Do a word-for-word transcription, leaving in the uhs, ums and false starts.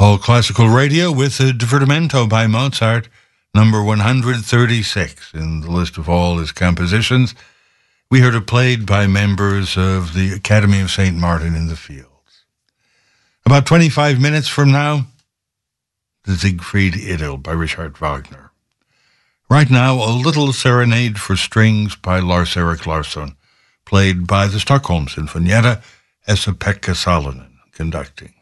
All Classical Radio with a Divertimento by Mozart, number one hundred thirty-six in the list of all his compositions. We heard it played by members of the Academy of Saint Martin in the Fields. About twenty-five minutes from now, the Siegfried Idyll by Richard Wagner. Right now, a little serenade for strings by Lars-Erik Larsson, played by the Stockholm Sinfonietta, Esa-Pekka Salonen conducting.